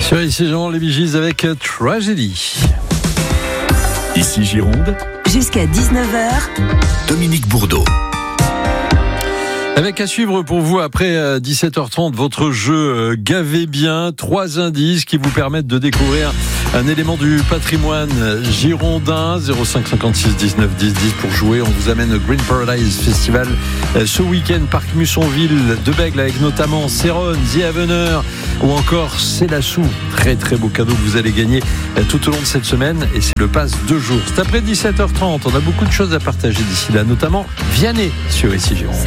Sur ici Jean, les Bee Gees avec Tragedy. Ici Gironde, jusqu'à 19h, Dominique Bourdeau. Avec à suivre pour vous après 17h30 votre jeu Gavez bien, 3 indices qui vous permettent de découvrir un élément du patrimoine girondin. 05 56 19 10 10 pour jouer. On vous amène au Green Paradise Festival ce week-end, Parc Mussonville de Bègles, avec notamment Céron, The Havener ou encore C'est la Sou. Très très beau cadeau que vous allez gagner tout au long de cette semaine, et c'est le pass 2 jours. C'est après 17h30. On a beaucoup de choses à partager d'ici là, notamment Vianney sur ici Gironde.